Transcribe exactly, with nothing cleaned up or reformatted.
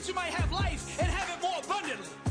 you might have life and have it more abundantly.